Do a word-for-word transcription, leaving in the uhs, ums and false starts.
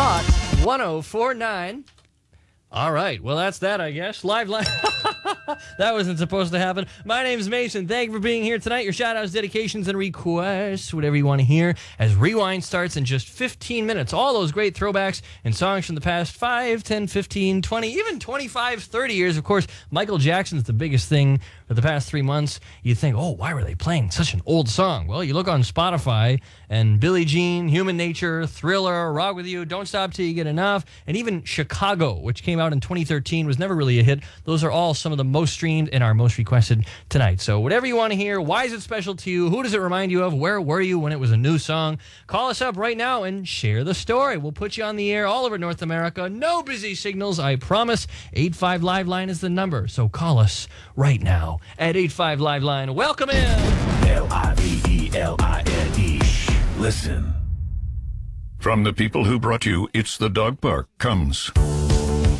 Hot one oh four point nine. All right. Well, that's that, I guess. Live line. That wasn't supposed to happen. My name's Mason. Thank you for being here tonight. Your shout-outs, dedications, and requests, whatever you want to hear, as Rewind starts in just fifteen minutes. All those great throwbacks and songs from the past five, ten, fifteen, twenty, even twenty-five, thirty years. Of course, Michael Jackson's the biggest thing for the past three months. You think, oh, why were they playing such an old song? Well, you look on Spotify, and Billie Jean, Human Nature, Thriller, Rock With You, Don't Stop Till You Get Enough, and even Chicago, which came out in twenty thirteen, was never really a hit. Those are all some of the most streamed and our most requested tonight. So whatever you want to hear, why is it special to you? Who does it remind you of? Where were you when it was a new song? Call us up right now and share the story. We'll put you on the air all over North America. No busy signals, I promise. eight five Live Line is the number, so call us right now at eight five Live Line. Welcome in. L I V E L I N E. Listen. From the people who brought you It's the Dog Park comes